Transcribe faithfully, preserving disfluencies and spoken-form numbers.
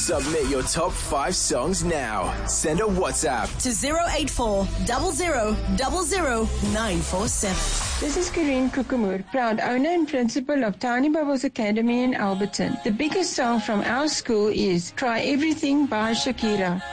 Submit your top five songs now. Send a WhatsApp to zero eight four zero zero zero zero nine four seven. This is Karine Kukumur, proud owner and principal of Tiny Bubbles Academy in Alberton. The biggest song from our school is Try Everything by Shakira.